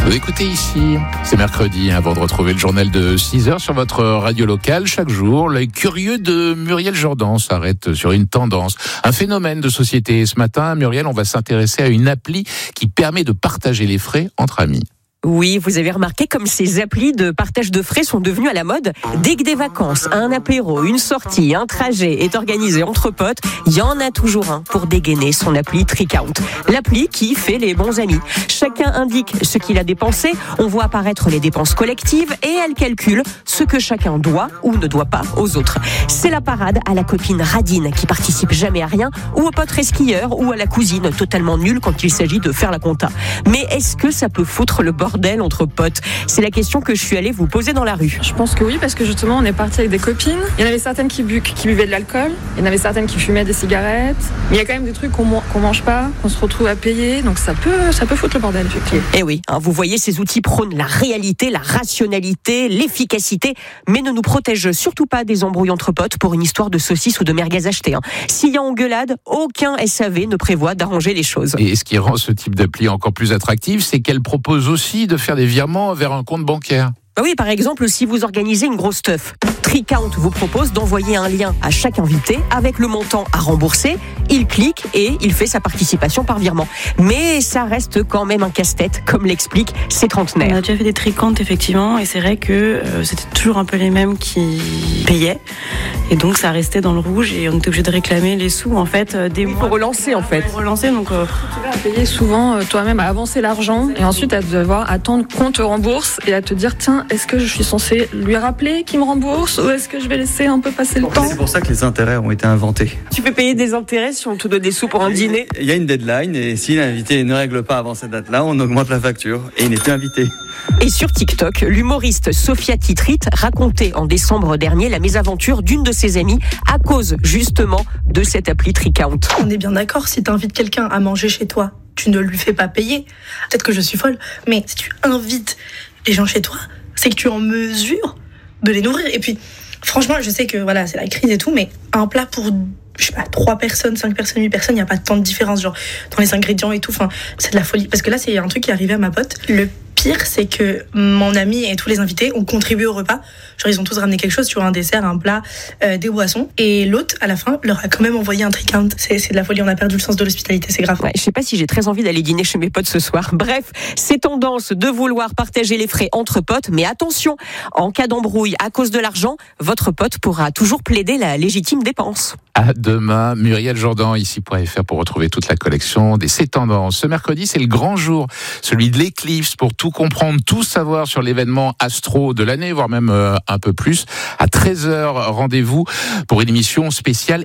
Écoutez ici, c'est mercredi, avant de retrouver le journal de 6h sur votre radio locale. Chaque jour, l'œil curieux de Muriel Jourdan s'arrête sur une tendance, un phénomène de société. Ce matin, Muriel, on va s'intéresser à une appli qui permet de partager les frais entre amis. Oui, vous avez remarqué comme ces applis de partage de frais sont devenues à la mode. Dès que des vacances, un apéro, une sortie, un trajet est organisé entre potes, il y en a toujours un pour dégainer son appli Tricount. L'appli qui fait les bons amis. Chacun indique ce qu'il a dépensé, on voit apparaître les dépenses collectives et elle calcule ce que chacun doit ou ne doit pas aux autres. C'est la parade à la copine radine qui participe jamais à rien, ou au pote resquilleur, ou à la cousine totalement nulle quand il s'agit de faire la compta. Mais est-ce que ça peut foutre le bordel entre potes? C'est la question que je suis allée vous poser dans la rue. Je pense que oui, parce que justement on est parti avec des copines. Il y en avait certaines qui buvaient de l'alcool, il y en avait certaines qui fumaient des cigarettes. Mais il y a quand même des trucs qu'on mange pas, qu'on se retrouve à payer, donc ça peut foutre le bordel effectivement. Et oui, vous voyez, ces outils prônent la réalité, la rationalité, l'efficacité, mais ne nous protègent surtout pas des embrouilles entre potes pour une histoire de saucisses ou de merguez achetées. S'il y a engueulade, aucun SAV ne prévoit d'arranger les choses. Et ce qui rend ce type d'appli encore plus attractif, c'est qu'elle propose aussi de faire des virements vers un compte bancaire. Oui, par exemple, si vous organisez une grosse teuf, Tricount vous propose d'envoyer un lien à chaque invité avec le montant à rembourser. Il clique et il fait sa participation par virement. Mais ça reste quand même un casse-tête, comme l'expliquent ces trentenaires. On a déjà fait des Tricount, effectivement, et c'est vrai que c'était toujours un peu les mêmes qui payaient. Et donc, ça restait dans le rouge et on était obligé de réclamer les sous, en fait, des mois. Il faut relancer, en fait. Donc, tu vas payer souvent toi-même à avancer l'argent et ensuite à devoir attendre qu'on te rembourse et à te dire, tiens, est-ce que je suis censé lui rappeler qu'il me rembourse ou est-ce que je vais laisser un peu passer le temps? C'est pour ça que les intérêts ont été inventés. Tu peux payer des intérêts si on te donne des sous pour un dîner? Il y a une deadline et si l'invité ne règle pas avant cette date-là, on augmente la facture et il n'est plus invité. Et sur TikTok, l'humoriste Sophia Titrit racontait en décembre dernier la mésaventure d'une de ses amies à cause justement de cette appli Tricount. On est bien d'accord, si tu invites quelqu'un à manger chez toi, tu ne lui fais pas payer. Peut-être que je suis folle, mais si tu invites les gens chez toi, c'est que tu es en mesure de les nourrir. Et puis, franchement, je sais que voilà, c'est la crise et tout, mais un plat pour, je sais pas, 3 personnes, 5 personnes, 8 personnes, il n'y a pas tant de différence, genre, dans les ingrédients et tout. Enfin, c'est de la folie. Parce que là, c'est un truc qui est arrivé à ma pote. Le pire, c'est que mon ami et tous les invités ont contribué au repas. Genre, ils ont tous ramené quelque chose, tu vois, un dessert, un plat, des boissons. Et l'autre, à la fin, leur a quand même envoyé un Tricount. C'est de la folie, on a perdu le sens de l'hospitalité, c'est grave. Ouais, je sais pas si j'ai très envie d'aller dîner chez mes potes ce soir. Bref, c'est tendance de vouloir partager les frais entre potes, mais attention, en cas d'embrouille à cause de l'argent, votre pote pourra toujours plaider la légitime dépense. À demain, Muriel Jourdan, ici.fr pour retrouver toute la collection des C'est Tendances. Ce mercredi, c'est le grand jour, celui de l'éclipse, pour tout comprendre, tout savoir sur l'événement astro de l'année, voire même un peu plus. À 13h, rendez-vous pour une édition spéciale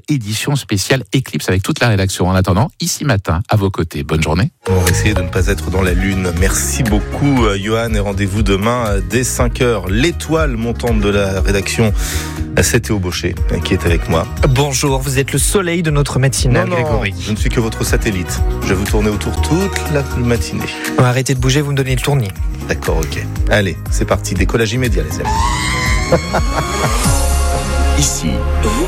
éclipse avec toute la rédaction. En attendant, ici matin, à vos côtés. Bonne journée. On va essayer de ne pas être dans la lune. Merci beaucoup, Johan, et rendez-vous demain dès 5h. L'étoile montante de la rédaction, c'est Théo Baucher qui est avec moi. Bonjour, vous êtes le soleil de notre matinale, Grégory. Je ne suis que votre satellite. Je vais vous tourner autour toute la matinée. Arrêtez de bouger, vous me donnez le tournis. D'accord, ok. Allez, c'est parti. Décollage immédiat, les amis. Ici,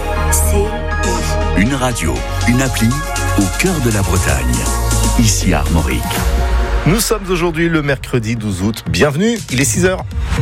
une radio, une appli au cœur de la Bretagne. Ici à Armorique. Nous sommes aujourd'hui le mercredi 12 août. Bienvenue, il est 6h.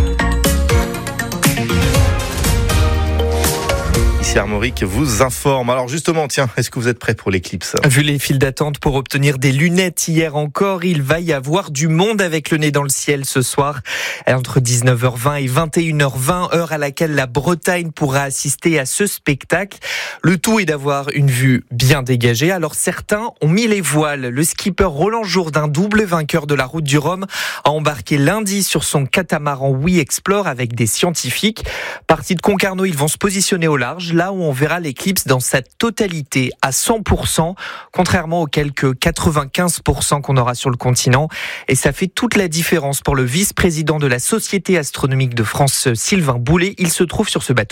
Armorique vous informe. Alors justement, tiens, est-ce que vous êtes prêts pour l'éclipse? Vu les files d'attente pour obtenir des lunettes hier encore, il va y avoir du monde avec le nez dans le ciel ce soir. Entre 19h20 et 21h20, heure à laquelle la Bretagne pourra assister à ce spectacle. Le tout est d'avoir une vue bien dégagée. Alors certains ont mis les voiles. Le skipper Roland Jourdain, double vainqueur de la Route du Rhum, a embarqué lundi sur son catamaran We Explore avec des scientifiques. Partis de Concarneau, ils vont se positionner au large, là où on verra l'éclipse dans sa totalité à 100%, contrairement aux quelques 95% qu'on aura sur le continent. Et ça fait toute la différence pour le vice-président de la Société astronomique de France, Sylvain Boulet. Il se trouve sur ce bateau.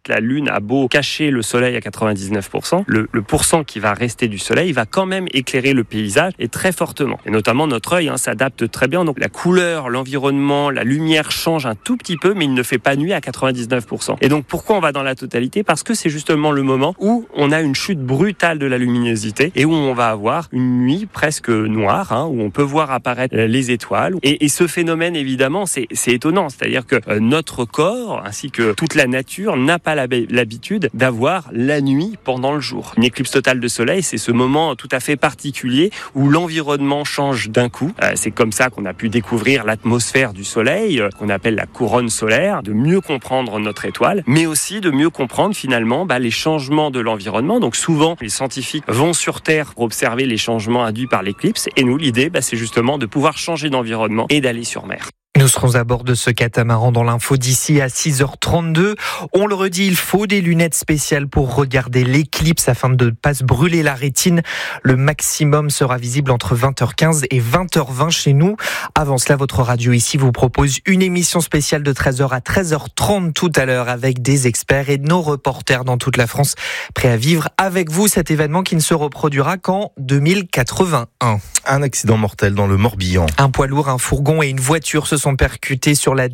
La Lune a beau cacher le soleil à 99%, le pourcent qui va rester du soleil va quand même éclairer le paysage et très fortement. Et notamment notre œil s'adapte très bien. Donc la couleur, l'environnement, la lumière change un tout petit peu, mais il ne fait pas nuit à 99%. Et donc pourquoi on va dans la totalité ? Parce que c'est justement le moment où on a une chute brutale de la luminosité et où on va avoir une nuit presque noire, où on peut voir apparaître les étoiles. Et ce phénomène, évidemment, c'est étonnant. C'est-à-dire que notre corps, ainsi que toute la nature, n'a pas l'habitude d'avoir la nuit pendant le jour. Une éclipse totale de soleil, c'est ce moment tout à fait particulier où l'environnement change d'un coup. C'est comme ça qu'on a pu découvrir l'atmosphère du soleil, qu'on appelle la couronne solaire, de mieux comprendre notre étoile, mais aussi de mieux comprendre finalement les changements de l'environnement. Donc souvent, les scientifiques vont sur Terre pour observer les changements induits par l'éclipse. Et nous, l'idée, c'est justement de pouvoir changer d'environnement et d'aller sur mer. Nous serons à bord de ce catamaran dans l'info d'ici à 6h32. On le redit, il faut des lunettes spéciales pour regarder l'éclipse afin de ne pas se brûler la rétine. Le maximum sera visible entre 20h15 et 20h20 chez nous. Avant cela, votre radio ici vous propose une émission spéciale de 13h à 13h30 tout à l'heure avec des experts et nos reporters dans toute la France prêts à vivre avec vous cet événement qui ne se reproduira qu'en 2081. Un accident mortel dans le Morbihan. Un poids lourd, un fourgon et une voiture se sont percutés sur la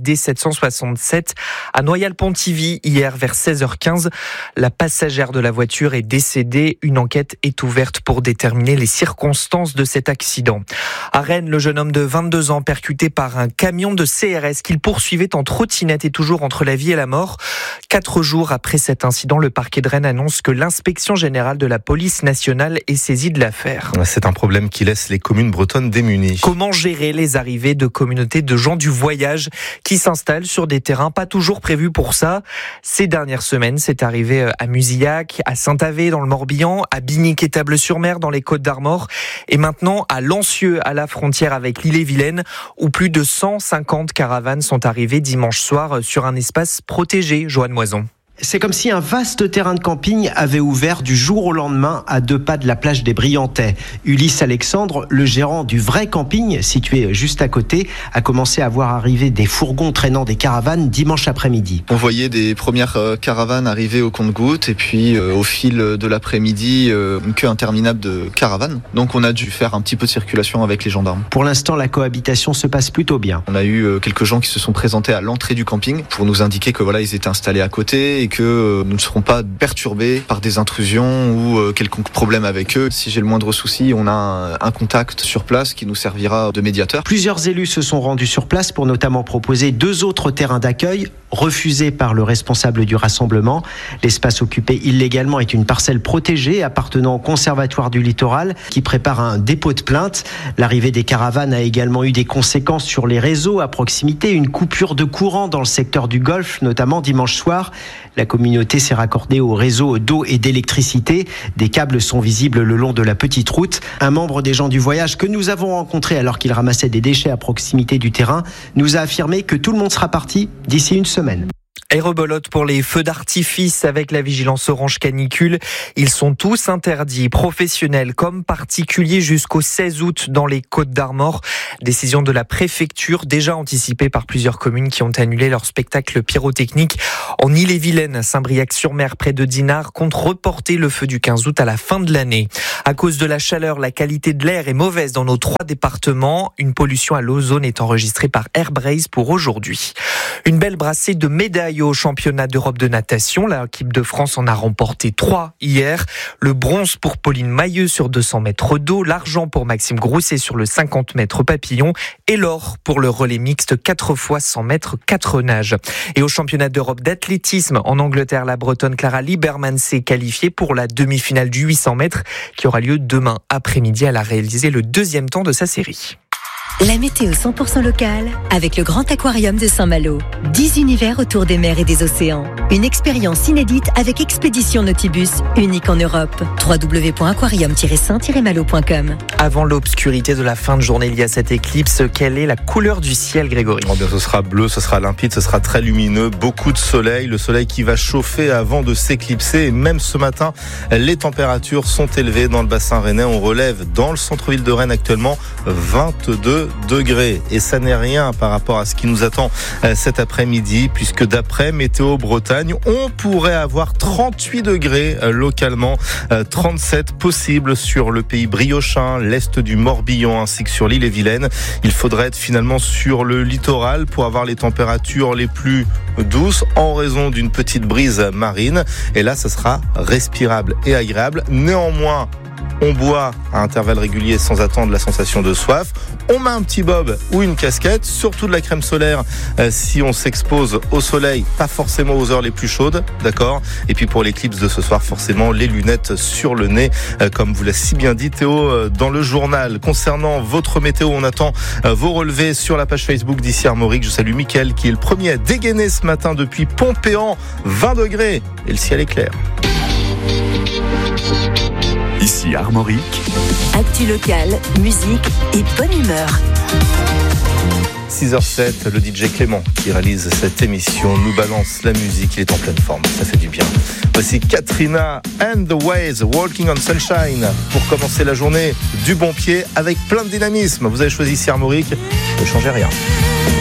D767 à Noyal-Pontivy hier vers 16h15. La passagère de la voiture est décédée. Une enquête est ouverte pour déterminer les circonstances de cet accident. À Rennes, le jeune homme de 22 ans percuté par un camion de CRS qu'il poursuivait en trottinette est toujours entre la vie et la mort. 4 jours après cet incident, le parquet de Rennes annonce que l'inspection générale de la police nationale est saisie de l'affaire. C'est un problème qui laisse les communes bretonnes démunies. Comment gérer les arrivées de communautés de gens du voyage qui s'installent sur des terrains pas toujours prévus pour ça ? Ces dernières semaines, c'est arrivé à Musillac, à Saint-Avé dans le Morbihan, à Binic-et-Table-sur-Mer dans les Côtes-d'Armor et maintenant à Lancieux à la frontière avec l'Ille-et-Vilaine où plus de 150 caravanes sont arrivées dimanche soir sur un espace protégé. Joanne Moison. C'est comme si un vaste terrain de camping avait ouvert du jour au lendemain à 2 pas de la plage des Briantais. Ulysse Alexandre, le gérant du vrai camping situé juste à côté, a commencé à voir arriver des fourgons traînant des caravanes dimanche après-midi. On voyait des premières caravanes arriver au compte-gouttes et puis au fil de l'après-midi, une queue interminable de caravanes. Donc on a dû faire un petit peu de circulation avec les gendarmes. Pour l'instant, la cohabitation se passe plutôt bien. On a eu quelques gens qui se sont présentés à l'entrée du camping pour nous indiquer que ils étaient installés à côté et que nous ne serons pas perturbés par des intrusions ou quelconque problème avec eux. Si j'ai le moindre souci, on a un contact sur place qui nous servira de médiateur. Plusieurs élus se sont rendus sur place pour notamment proposer 2 autres terrains d'accueil refusés par le responsable du rassemblement. L'espace occupé illégalement est une parcelle protégée appartenant au Conservatoire du Littoral qui prépare un dépôt de plainte. L'arrivée des caravanes a également eu des conséquences sur les réseaux à proximité. Une coupure de courant dans le secteur du Golfe, notamment dimanche soir. La communauté s'est raccordée au réseau d'eau et d'électricité. Des câbles sont visibles le long de la petite route. Un membre des gens du voyage que nous avons rencontré alors qu'il ramassait des déchets à proximité du terrain nous a affirmé que tout le monde sera parti d'ici une semaine. Et rebelote pour les feux d'artifice avec la vigilance orange canicule. Ils sont tous interdits, professionnels comme particuliers, jusqu'au 16 août dans les Côtes-d'Armor. Décision de la préfecture, déjà anticipée par plusieurs communes qui ont annulé leur spectacle pyrotechnique. En Ille-et-Vilaine, Saint-Briac-sur-Mer, près de Dinard, compte reporter le feu du 15 août à la fin de l'année. À cause de la chaleur, la qualité de l'air est mauvaise dans nos 3 départements. Une pollution à l'ozone est enregistrée par Airbrace pour aujourd'hui. Une belle brassée de médailles au championnat d'Europe de natation. L'équipe de France en a remporté 3 hier. Le bronze pour Pauline Mailleux sur 200 mètres d'eau, l'argent pour Maxime Grousset sur le 50 mètres papillon et l'or pour le relais mixte 4 fois 100 mètres 4 nages. Et au championnat d'Europe d'athlétisme en Angleterre, la Bretonne Clara Lieberman s'est qualifiée pour la demi-finale du 800 mètres qui aura lieu demain après-midi. Elle a réalisé le 2e temps de sa série. La météo 100% locale avec le Grand Aquarium de Saint-Malo. 10 univers autour des mers et des océans. Une expérience inédite avec Expédition Nautibus, unique en Europe. www.aquarium-saint-malo.com. Avant l'obscurité de la fin de journée, il y a cette éclipse. Quelle est la couleur du ciel, Grégory ? Ce sera bleu, ce sera limpide, ce sera très lumineux. Beaucoup de soleil, le soleil qui va chauffer avant de s'éclipser. Et même ce matin, les températures sont élevées dans le bassin rennais. On relève dans le centre-ville de Rennes actuellement 22 22 degrés. Et ça n'est rien par rapport à ce qui nous attend cet après-midi, puisque d'après Météo Bretagne, on pourrait avoir 38 degrés localement, 37 possibles sur le pays briochin, l'est du Morbihan ainsi que sur l'Ille-et-Vilaine. Il faudrait être finalement sur le littoral pour avoir les températures les plus douces en raison d'une petite brise marine. Et là, ça sera respirable et agréable. Néanmoins, on boit à intervalles réguliers sans attendre la sensation de soif. On met un petit bob ou une casquette, surtout de la crème solaire si on s'expose au soleil, pas forcément aux heures les plus chaudes, d'accord ? Et puis pour l'éclipse de ce soir, forcément les lunettes sur le nez, comme vous l'a si bien dit Théo dans le journal. Concernant votre météo, on attend vos relevés sur la page Facebook d'Ici Armorique. Je salue Mickaël qui est le premier à dégainer ce matin depuis Pompéan, 20 degrés et le ciel est clair. Ici Armorique. Actu locale, musique et bonne humeur. 6h07, le DJ Clément qui réalise cette émission nous balance la musique, il est en pleine forme, ça fait du bien. Voici Katrina and the Waves, Walking on Sunshine, pour commencer la journée du bon pied avec plein de dynamisme. Vous avez choisi Ici Armorique, ne changez rien.